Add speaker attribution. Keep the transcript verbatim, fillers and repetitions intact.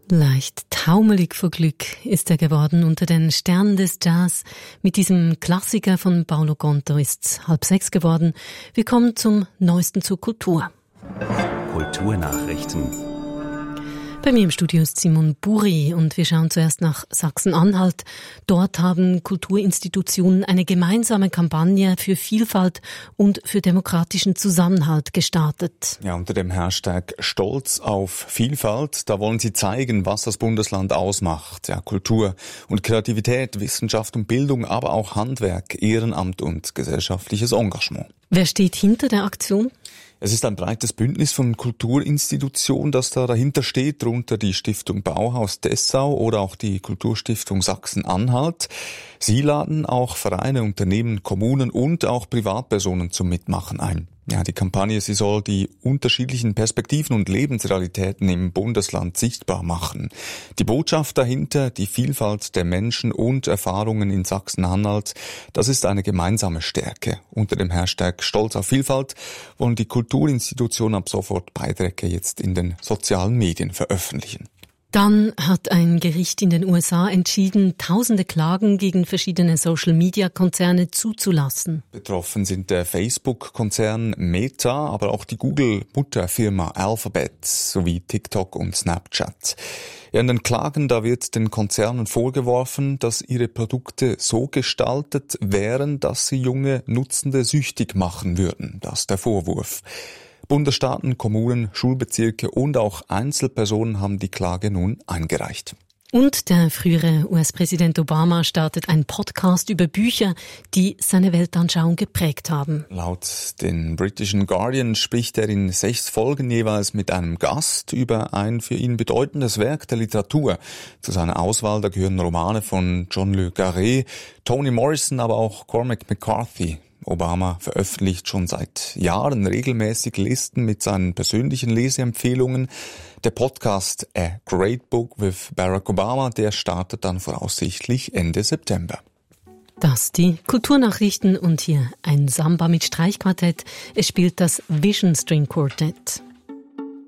Speaker 1: Leicht taumelig vor Glück ist er geworden unter den Sternen des Jazz. Mit diesem Klassiker von Paulo Conto ist's halb sechs geworden. Wir kommen zum Neuesten zur Kultur.
Speaker 2: Kulturnachrichten.
Speaker 1: Bei mir im Studio ist Simon Buri und wir schauen zuerst nach Sachsen-Anhalt. Dort haben Kulturinstitutionen eine gemeinsame Kampagne für Vielfalt und für demokratischen Zusammenhalt gestartet.
Speaker 3: Ja, unter dem Hashtag Stolz auf Vielfalt, da wollen sie zeigen, was das Bundesland ausmacht. Ja, Kultur und Kreativität, Wissenschaft und Bildung, aber auch Handwerk, Ehrenamt und gesellschaftliches Engagement.
Speaker 1: Wer steht hinter der Aktion?
Speaker 3: Es ist ein breites Bündnis von Kulturinstitutionen, das da dahinter steht, darunter die Stiftung Bauhaus Dessau oder auch die Kulturstiftung Sachsen-Anhalt. Sie laden auch Vereine, Unternehmen, Kommunen und auch Privatpersonen zum Mitmachen ein. Ja, die Kampagne, sie soll die unterschiedlichen Perspektiven und Lebensrealitäten im Bundesland sichtbar machen. Die Botschaft dahinter, die Vielfalt der Menschen und Erfahrungen in Sachsen-Anhalt, das ist eine gemeinsame Stärke. Unter dem Hashtag Stolz auf Vielfalt wollen die Kulturinstitutionen ab sofort Beiträge jetzt in den sozialen Medien veröffentlichen.
Speaker 1: Dann hat ein Gericht in den U S A entschieden, tausende Klagen gegen verschiedene Social-Media-Konzerne zuzulassen.
Speaker 3: Betroffen sind der Facebook-Konzern Meta, aber auch die Google-Mutterfirma Alphabet sowie TikTok und Snapchat. Ja, in den Klagen, da wird den Konzernen vorgeworfen, dass ihre Produkte so gestaltet wären, dass sie junge Nutzende süchtig machen würden. Das ist der Vorwurf. Bundesstaaten, Kommunen, Schulbezirke und auch Einzelpersonen haben die Klage nun eingereicht.
Speaker 1: Und der frühere U S-Präsident Obama startet einen Podcast über Bücher, die seine Weltanschauung geprägt haben.
Speaker 3: Laut den britischen Guardian spricht er in sechs Folgen jeweils mit einem Gast über ein für ihn bedeutendes Werk der Literatur. Zu seiner Auswahl, da gehören Romane von John Le Carré, Toni Morrison, aber auch Cormac McCarthy. Obama veröffentlicht schon seit Jahren regelmäßig Listen mit seinen persönlichen Leseempfehlungen. Der Podcast A Great Book with Barack Obama, der startet dann voraussichtlich Ende September.
Speaker 1: Das die Kulturnachrichten und hier ein Samba mit Streichquartett. Es spielt das Vision String Quartet.